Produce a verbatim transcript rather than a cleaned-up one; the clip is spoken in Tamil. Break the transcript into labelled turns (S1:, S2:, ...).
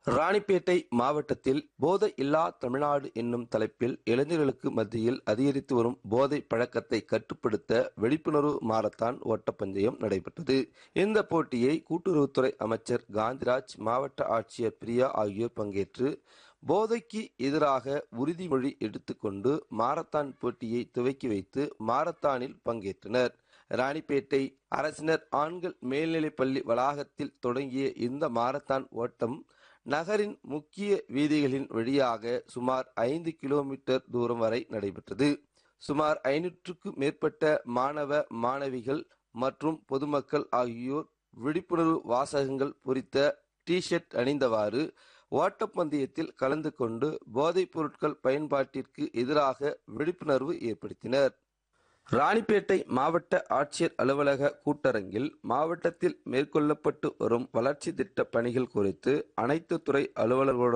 S1: ராணிப்பேட்டை மாவட்டத்தில் போதை இல்லா தமிழ்நாடு என்னும் தலைப்பில் இளைஞர்களுக்கு மத்தியில் அதிகரித்து வரும் போதை பழக்கத்தை கட்டுப்படுத்த விழிப்புணர்வு மாரத்தான் ஓட்டப்பந்தயம் நடைபெற்றது. இந்த போட்டியை கூட்டுறவுத்துறை அமைச்சர் காந்திராஜ், மாவட்ட ஆட்சியர் பிரியா ஆகியோர் பங்கேற்று போதைக்கு எதிராக உறுதிமொழி எடுத்துக்கொண்டு மாரத்தான் போட்டியை துவக்கி வைத்து மாரத்தானில் பங்கேற்றனர். ராணிப்பேட்டை அரசினர் ஆண்கள் மேல்நிலைப்பள்ளி வளாகத்தில் தொடங்கிய இந்த மாரத்தான் ஓட்டம் நகரின் முக்கிய வீதிகளின் வழியாக சுமார் ஐந்து கிலோமீட்டர் தூரம் வரை நடைபெற்றது. சுமார் ஐநூற்றுக்கும் மேற்பட்ட மாணவ மாணவிகள் மற்றும் பொதுமக்கள் ஆகியோர் விழிப்புணர்வு வாசகங்கள் பொறித்த டி ஷர்ட் அணிந்தவாறு ஓட்டப்பந்தயத்தில் கலந்து கொண்டு போதைப் பொருட்கள் பயன்பாட்டிற்கு எதிராக விழிப்புணர்வு ஏற்படுத்தினர். ராணிப்பேட்டை மாவட்ட ஆட்சியர் அலுவலக கூட்டரங்கில் மாவட்டத்தில் மேற்கொள்ளப்பட்டு வரும் வளர்ச்சி திட்ட பணிகள் குறித்து அனைத்து துறை அலுவலர்களுடன்